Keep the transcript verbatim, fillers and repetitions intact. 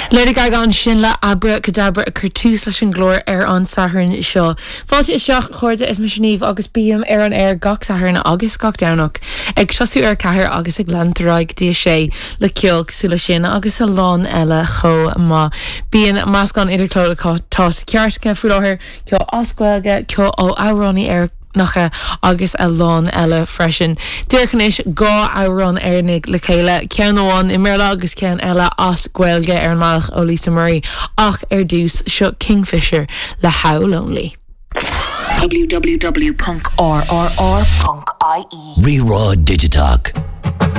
Leir ga gan sin le abra cadabra a curtús leis an glór ar an saharn seo. Fáilte isteach chuirde is misisiníomh agus bíam ar an air gach saharna agus gach danach. Ag seosú ar cahir agus ag glantaráig dí sé le ceol cosúla sin agus a lán eile cho má. Bíon más gan idirclóla tá ceartce fuláthir ceol oscuilge ceol ó áránaí ar nacha agus a lán eile freisin. Dúirchanéis gá árán airnig le chéile ceanháin i méla agus cean eile as gcuilge ar an mailach ó Lisa Murray ach ar dús seo Kingfisher le How Lonely. w w w dot r r r dot i e Re-Raw Digitalk.